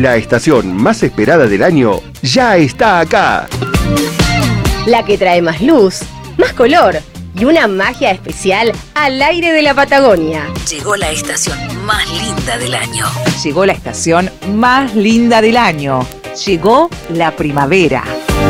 La estación más esperada del año ya está acá. La que trae más luz, más color y una magia especial al aire de la Patagonia. Llegó la estación más linda del año. Llegó la estación más linda del año. Llegó la primavera.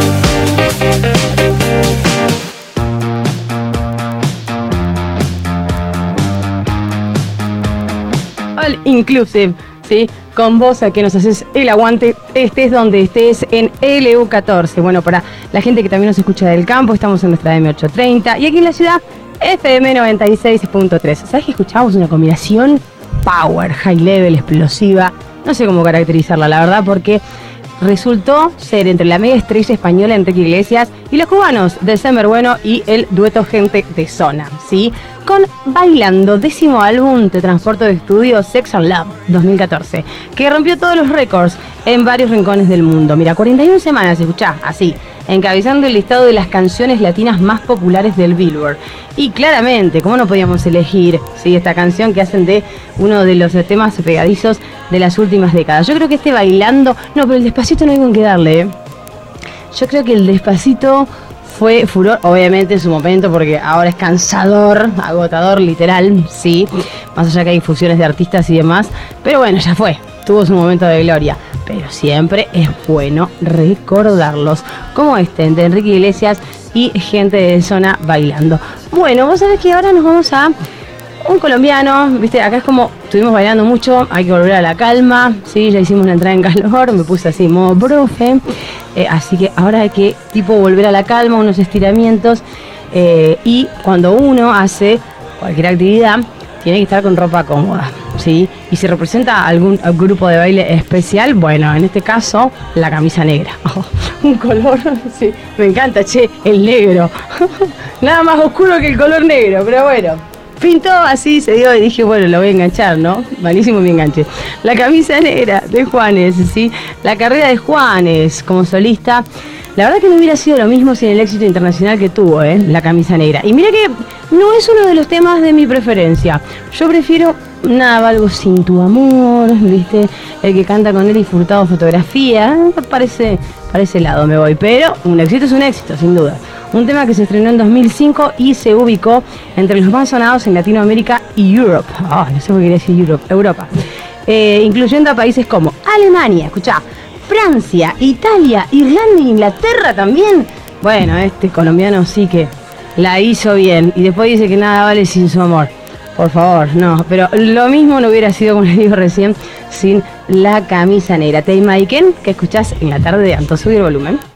All Inclusive, ¿sí? Con vos a que nos haces el aguante, estés donde estés en LU14. Bueno, para la gente que también nos escucha del campo, estamos en nuestra M830 y aquí en la ciudad, FM 96.3. ¿Sabes que escuchamos una combinación power, high level, explosiva? No sé cómo caracterizarla, la verdad, porque resultó ser entre la mega estrella española Enrique Iglesias y los cubanos December Bueno y el dueto Gente de Zona, ¿sí? Con Bailando, 10º álbum de Transporte de Estudio Sex and Love 2014, que rompió todos los récords en varios rincones del mundo. Mira, 41 semanas, escuchá, así, encabezando el listado de las canciones latinas más populares del Billboard. Y claramente, ¿cómo no podíamos elegir, sí, esta canción que hacen de uno de los temas pegadizos de las últimas décadas? Yo creo que este Bailando, no, pero el Despacito no hay con qué darle, ¿eh? Yo creo que el Despacito fue furor, obviamente en su momento, porque ahora es cansador, agotador, literal, sí, más allá que hay fusiones de artistas y demás, pero bueno, ya fue, tuvo su momento de gloria. Pero siempre es bueno recordarlos, como este, de Enrique Iglesias y Gente de Zona Bailando. Bueno, vos sabés que ahora nos vamos a un colombiano, viste, acá es como, estuvimos bailando mucho, hay que volver a la calma, sí, ya hicimos la entrada en calor, me puse así, modo profe, así que ahora hay que, tipo, volver a la calma, unos estiramientos, y cuando uno hace cualquier actividad, tiene que estar con ropa cómoda, ¿sí? Y si representa algún grupo de baile especial, bueno, en este caso, la camisa negra. Oh, un color, sí, me encanta, che, el negro. Nada más oscuro que el color negro, pero bueno. Pintó así, se dio y dije, bueno, lo voy a enganchar, ¿no? Malísimo mi enganche. La camisa negra de Juanes, ¿sí? La carrera de Juanes como solista. La verdad que no hubiera sido lo mismo sin el éxito internacional que tuvo, La camisa negra. Y mira que no es uno de los temas de mi preferencia. Yo prefiero nada, algo sin tu amor, ¿viste? El que canta con él y Furtado Fotografía. Parece, para ese lado me voy. Pero un éxito es un éxito, sin duda. Un tema que se estrenó en 2005 y se ubicó entre los más sonados en Latinoamérica y Europe. No sé por qué quería decir Europa. Incluyendo a países como Alemania, escuchá, Francia, Italia, Irlanda e Inglaterra también. Bueno, este colombiano sí que la hizo bien. Y después dice que nada vale sin su amor. Por favor, no. Pero lo mismo no hubiera sido, como les digo recién, sin la camisa negra. Teima Iken, que escuchás en la tarde de Anto. Subir el volumen.